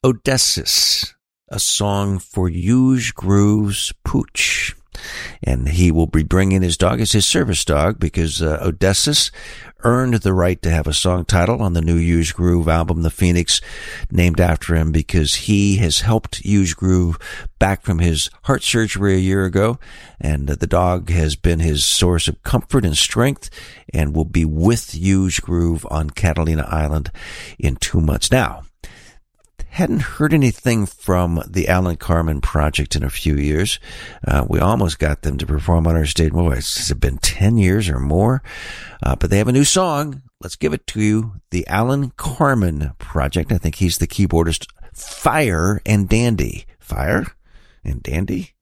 Odysseus, a song for Huge Groove's Pooch. And he will be bringing his dog as his service dog because Odysseus earned the right to have a song title on the new Huge Groove album, The Phoenix, named after him because he has helped Huge Groove back from his heart surgery a year ago. And the dog has been his source of comfort and strength and will be with Huge Groove on Catalina Island in 2 months. Now, hadn't heard anything from the Alan Carmen Project in a few years. We almost got them to perform on our stage. Well, has it been 10 years or more? But they have a new song. Let's give it to you. The Alan Carmen Project. I think he's the keyboardist. Fire and Dandy. Fire and Dandy?